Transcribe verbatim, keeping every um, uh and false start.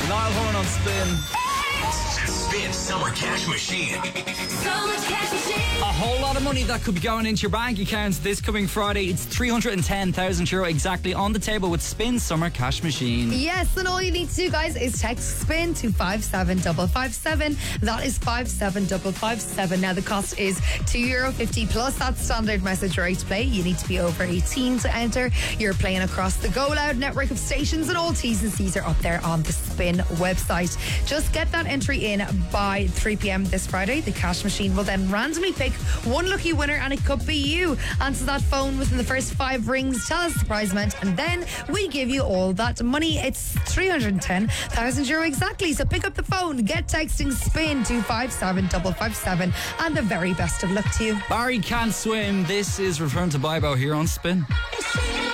Niall Horan on Spin. Spin Summer Cash Machine. So much cash machine. A whole lot of money that could be going into your bank accounts this coming Friday. It's three hundred ten thousand euro exactly on the table with Spin Summer Cash Machine. Yes, and all you need to do, guys, is text SPIN to five seven five five seven. That is five seven five five seven. Now, the cost is two euro fifty plus that standard message rate to play. You need to be over eighteen to enter. You're playing across the Go Loud network of stations, and all T's and C's are up there on the Spin website. Just get that entry in by three p.m. this Friday. The cash machine will then randomly pick one lucky winner, and it could be you. Answer that phone within the first five rings, tell us the prize amount, and then we give you all that money. It's three hundred ten thousand euro exactly. So pick up the phone, get texting SPIN to five seven five five seven, and the very best of luck to you. Barry Can't Swim. This is Return to Bibo here on Spin.